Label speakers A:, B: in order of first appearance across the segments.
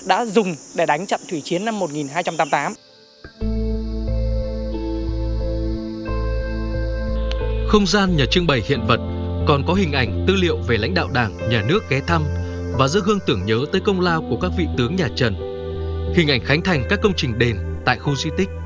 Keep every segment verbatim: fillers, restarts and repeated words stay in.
A: đã dùng để đánh trận thủy chiến năm một nghìn hai trăm tám mươi tám.
B: Không gian nhà trưng bày hiện vật còn có hình ảnh tư liệu về lãnh đạo Đảng, Nhà nước ghé thăm và dâng hương tưởng nhớ tới công lao của các vị tướng nhà Trần. Hình ảnh khánh thành các công trình đền tại khu di tích.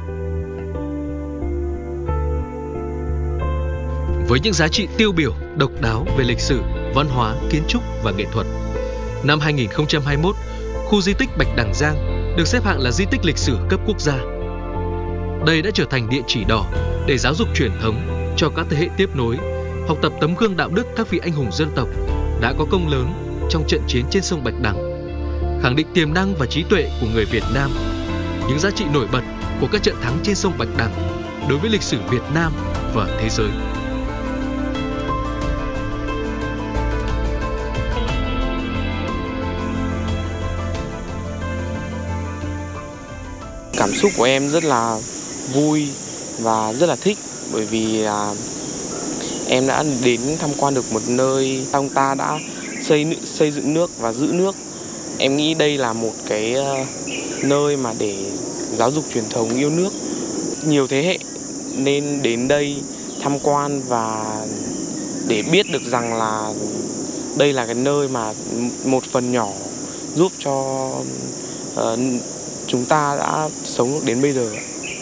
B: Với những giá trị tiêu biểu, độc đáo về lịch sử, văn hóa, kiến trúc và nghệ thuật. Năm hai nghìn không trăm hai mươi mốt, khu di tích Bạch Đằng Giang được xếp hạng là di tích lịch sử cấp quốc gia. Đây đã trở thành địa chỉ đỏ để giáo dục truyền thống cho các thế hệ tiếp nối, học tập tấm gương đạo đức các vị anh hùng dân tộc đã có công lớn trong trận chiến trên sông Bạch Đằng, khẳng định tiềm năng và trí tuệ của người Việt Nam, những giá trị nổi bật của các trận thắng trên sông Bạch Đằng đối với lịch sử Việt Nam và thế giới.
C: Cảm xúc của em rất là vui và rất là thích, bởi vì là em đã đến tham quan được một nơi ông ta đã xây xây dựng nước và giữ nước. Em nghĩ đây là một cái nơi mà để giáo dục truyền thống yêu nước. Nhiều thế hệ nên đến đây tham quan và để biết được rằng là đây là cái nơi mà một phần nhỏ giúp cho uh, chúng ta đã sống được đến bây giờ.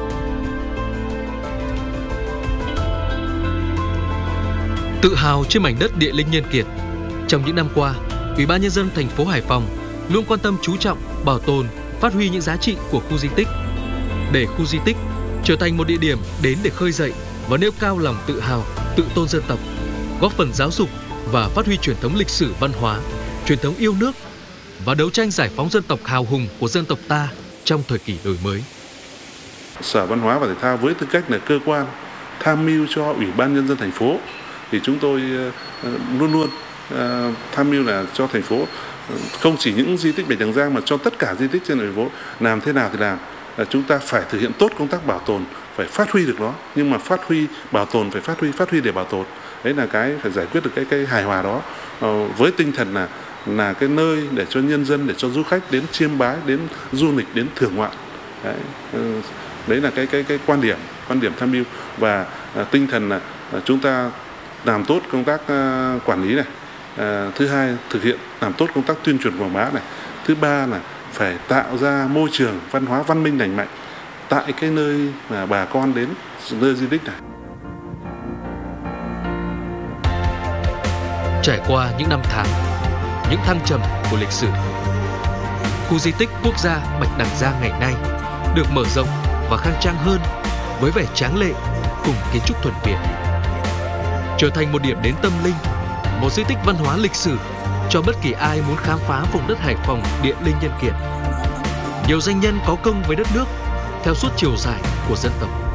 B: Tự hào trên mảnh đất địa linh nhân kiệt, trong những năm qua, Ủy ban Nhân dân thành phố Hải Phòng luôn quan tâm chú trọng bảo tồn, phát huy những giá trị của khu di tích, để khu di tích trở thành một địa điểm đến để khơi dậy và nêu cao lòng tự hào, tự tôn dân tộc, góp phần giáo dục và phát huy truyền thống lịch sử văn hóa, truyền thống yêu nước và đấu tranh giải phóng dân tộc hào hùng của dân tộc ta trong thời kỳ đổi mới.
D: Sở Văn hóa và Thể thao với tư cách là cơ quan tham mưu cho Ủy ban Nhân dân thành phố thì chúng tôi luôn luôn tham mưu là cho thành phố không chỉ những di tích Bạch Đằng Giang mà cho tất cả di tích trên thành phố làm thế nào thì làm. Chúng ta phải thực hiện tốt công tác bảo tồn, phải phát huy được nó, nhưng mà phát huy bảo tồn phải phát huy phát huy để bảo tồn. Đấy là cái phải giải quyết được cái cái hài hòa đó với tinh thần là là cái nơi để cho nhân dân, để cho du khách đến chiêm bái, đến du lịch, đến thưởng ngoạn. Đấy, đấy là cái cái cái quan điểm quan điểm tham mưu và tinh thần là chúng ta làm tốt công tác quản lý này. À, thứ hai, thực hiện làm tốt công tác tuyên truyền quảng bá này. Thứ ba là phải tạo ra môi trường văn hóa văn minh lành mạnh tại cái nơi mà bà con đến, nơi di tích này.
B: Trải qua những năm tháng, những thăng trầm của lịch sử, khu di tích quốc gia Bạch Đằng Giang ngày nay được mở rộng và khang trang hơn với vẻ tráng lệ cùng kiến trúc thuần Việt, trở thành một điểm đến tâm linh, một di tích văn hóa lịch sử cho bất kỳ ai muốn khám phá vùng đất Hải Phòng địa linh nhân kiệt. Nhiều danh nhân có công với đất nước theo suốt chiều dài của dân tộc.